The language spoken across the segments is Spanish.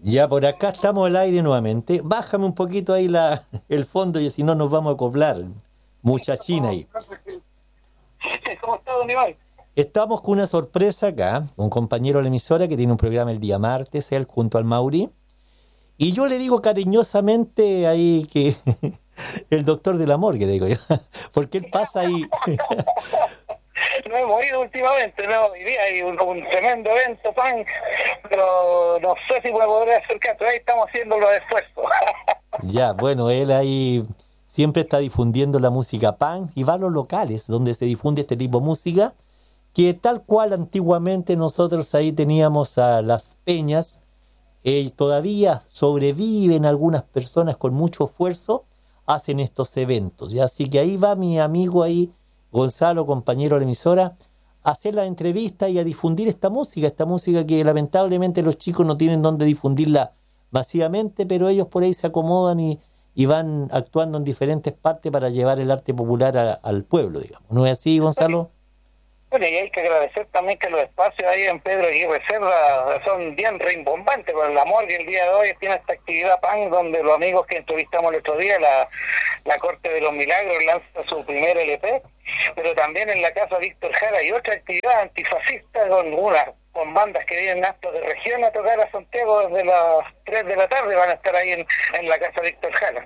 Ya por acá estamos al aire nuevamente. Bájame un poquito ahí el fondo y si no nos vamos a acoplar. Muchachina ahí. ¿Cómo está, don Iván? Estamos con una sorpresa acá, un compañero de la emisora que tiene un programa el día martes, él junto al Mauri. Y yo le digo cariñosamente ahí que el doctor de la morgue, le digo yo. Porque él pasa ahí. No hemos ido últimamente, no, hoy día hay un tremendo evento, pan, pero no sé si me podré acercar, todavía estamos haciendo los esfuerzos. Ya, bueno, él ahí siempre está difundiendo la música punk y va a los locales donde se difunde este tipo de música, que tal cual antiguamente nosotros ahí teníamos a las peñas, todavía sobreviven algunas personas con mucho esfuerzo, hacen estos eventos. ¿Ya? Así que ahí va mi amigo ahí, Gonzalo, compañero de la emisora, a hacer la entrevista y a difundir esta música que lamentablemente los chicos no tienen dónde difundirla masivamente, pero ellos por ahí se acomodan y van actuando en diferentes partes para llevar el arte popular al pueblo, digamos. ¿No es así, Gonzalo? Bueno, y hay que agradecer también que los espacios ahí en Pedro Aguirre Cerda son bien rimbombantes, con la morgue el día de hoy tiene esta actividad PAN donde los amigos que entrevistamos el otro día, la Corte de los Milagros lanza su primer LP, pero también en la Casa Víctor Jara hay otra actividad antifascista con bandas que vienen actos de región a tocar a Santiago desde las 3 de la tarde, van a estar ahí en la Casa Víctor Jara.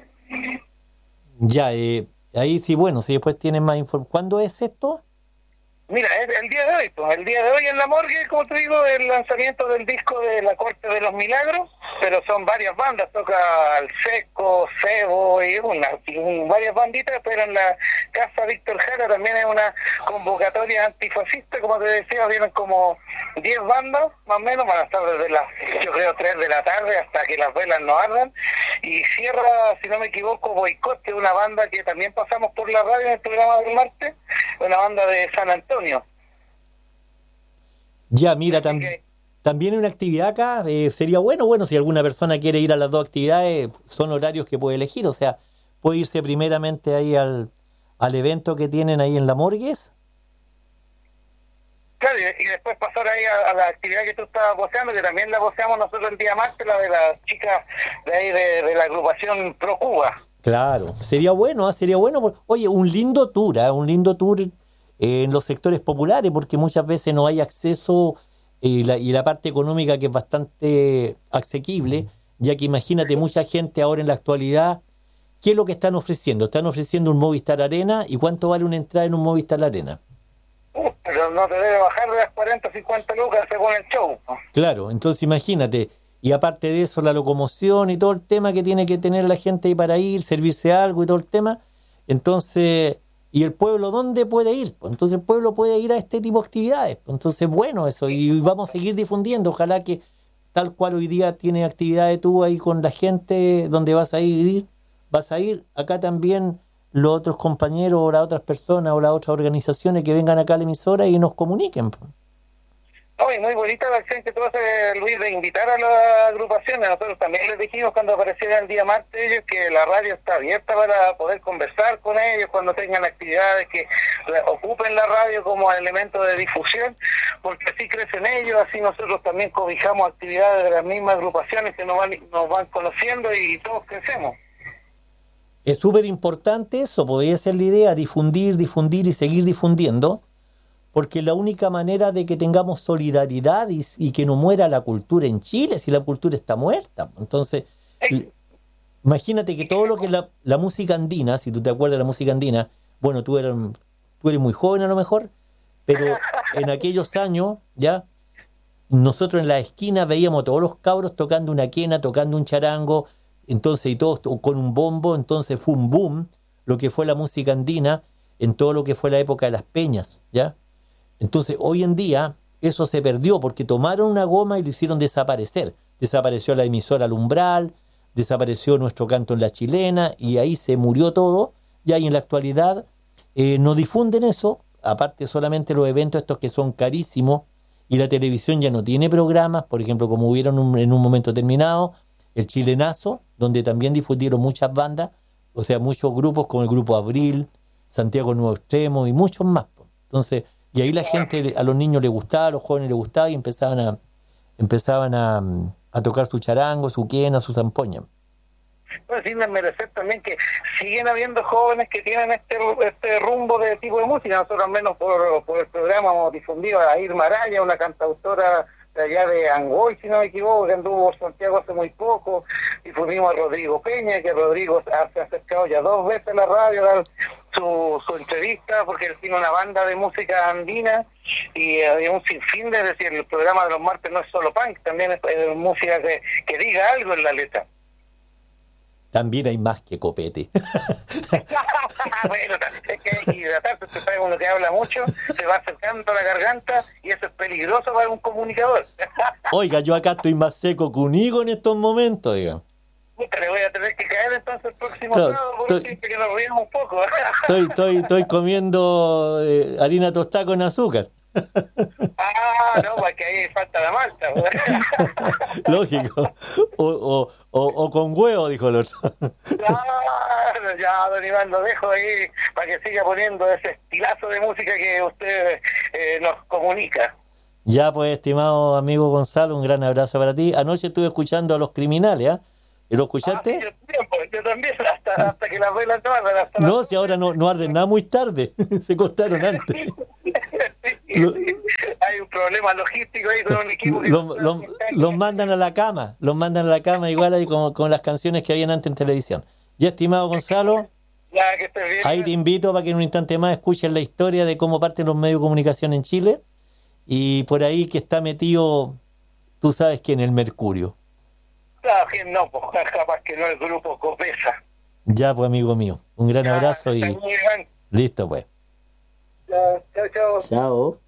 Ya, ahí sí, bueno, si después tienen más información. ¿Cuándo es esto? Mira, el día de hoy, pues, el día de hoy en la morgue, como te digo, el lanzamiento del disco de la Corte de los Milagros, pero son varias bandas, toca El Seco, Cebo y varias banditas, pero en la Casa Víctor Jara también es una convocatoria antifascista, como te decía, vienen como 10 bandas, más o menos, van a estar desde las, yo creo, 3 de la tarde hasta que las velas no ardan, y cierra, si no me equivoco, Boicot, que es una banda que también pasamos por la radio en el programa del martes, una banda de San Antonio. Ya, mira, también hay una actividad acá, sería bueno, si alguna persona quiere ir a las dos actividades, son horarios que puede elegir, o sea, puede irse primeramente ahí al evento que tienen ahí en la Morgues. Claro, y después pasar ahí a la actividad que tú estabas voceando, que también la voceamos nosotros el día martes, la de las chicas de ahí de la agrupación Pro Cuba. Claro, sería bueno, oye, un lindo tour en los sectores populares, porque muchas veces no hay acceso y la parte económica que es bastante asequible, ya que imagínate mucha gente ahora en la actualidad, ¿qué es lo que están ofreciendo? Están ofreciendo un Movistar Arena, ¿y cuánto vale una entrada en un Movistar Arena? Pero no te debe bajar de las 40 o 50 lucas según el show. Claro, entonces imagínate, y aparte de eso la locomoción y todo el tema que tiene que tener la gente ahí para ir, servirse algo y todo el tema, entonces, ¿y el pueblo dónde puede ir? Pues entonces el pueblo puede ir a este tipo de actividades, pues entonces bueno eso, y vamos a seguir difundiendo, ojalá que tal cual hoy día tiene actividades tú ahí con la gente donde vas a ir, acá también los otros compañeros o las otras personas o las otras organizaciones que vengan acá a la emisora y nos comuniquen. Pues. Oye, muy bonita la acción que tú haces, Luis, de invitar a las agrupaciones. Nosotros también les dijimos cuando aparecieron el día martes ellos que la radio está abierta para poder conversar con ellos cuando tengan actividades, que ocupen la radio como elemento de difusión, porque así crecen ellos, así nosotros también cobijamos actividades de las mismas agrupaciones que nos van conociendo y todos crecemos. Es súper importante eso, podría ser la idea, difundir y seguir difundiendo, porque la única manera de que tengamos solidaridad y que no muera la cultura en Chile, si la cultura está muerta. Entonces, imagínate que todo lo que es la música andina, si tú te acuerdas de la música andina, bueno, tú eres muy joven a lo mejor, pero en aquellos años, ya, nosotros en la esquina veíamos a todos los cabros tocando una quena, tocando un charango, entonces, y todos con un bombo, entonces fue un boom, lo que fue la música andina, en todo lo que fue la época de las peñas, ¿ya? Entonces, hoy en día, eso se perdió, porque tomaron una goma y lo hicieron desaparecer. Desapareció la emisora Al Umbral, desapareció nuestro canto en la chilena, y ahí se murió todo, ya, y en la actualidad no difunden eso, aparte solamente los eventos estos que son carísimos, y la televisión ya no tiene programas, por ejemplo, como hubieron en un momento determinado, el Chilenazo, donde también difundieron muchas bandas, o sea, muchos grupos como el Grupo Abril, Santiago Nuevo Extremo y muchos más. Entonces, y ahí la gente, a los niños les gustaba, a los jóvenes les gustaba y empezaban a a tocar su charango, su quena, su zampoña. Bueno, sin desmerecer también que siguen habiendo jóvenes que tienen este rumbo de tipo de música. Nosotros al menos por el programa hemos difundido a Irma Araya, una cantautora de allá de Angoy, si no me equivoco, que anduvo por Santiago hace muy poco. Difundimos a Rodrigo Peña, que Rodrigo se ha acercado ya 2 veces a la radio a dar su entrevista, porque él tiene una banda de música andina y hay un sinfín de decir, el programa de los martes no es solo punk, también es música que diga algo en la letra. También hay más que copete. Bueno, es que hay que hidratarse, usted sabe, uno que habla mucho, se va acercando a la garganta y eso es peligroso para un comunicador. Oiga, yo acá estoy más seco que un higo en estos momentos, diga. Le voy a tener que caer entonces el próximo Claro, sábado por que nos riamos un poco. Estoy comiendo harina tostada con azúcar. No, porque ahí falta la malta. Lógico. O con huevo, dijo el otro. Claro, ya, don Iván, lo dejo ahí para que siga poniendo ese estilazo de música que usted nos comunica. Ya, pues, estimado amigo Gonzalo, un gran abrazo para ti. Anoche estuve escuchando a Los Criminales, ¿ah? ¿Y lo escuchaste? Sí, yo también, hasta que las velas no arden. No, si ahora no arden nada muy tarde. Se cortaron antes. Hay un problema logístico ahí con un equipo que los mandan a la cama. Los mandan a la cama igual ahí como con las canciones que habían antes en televisión. Ya, estimado Gonzalo, ya, que estés bien. ahí te invito para que en un instante más escuches la historia de cómo parten los medios de comunicación en Chile. Y por ahí que está metido, tú sabes quién, el Mercurio. Claro que no, pues capaz que no el grupo Copesa. Ya, pues, amigo mío, un gran abrazo y Muy bien. listo, pues. Chao, chao. Chao.